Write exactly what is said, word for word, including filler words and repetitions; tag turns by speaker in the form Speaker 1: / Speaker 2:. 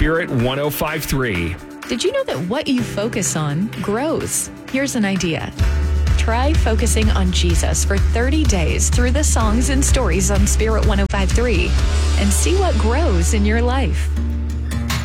Speaker 1: Spirit one oh five three.
Speaker 2: Did you know that what you focus on grows? Here's an idea. Try focusing on Jesus for thirty days through the songs and stories on Spirit one oh five three and see what grows in your life.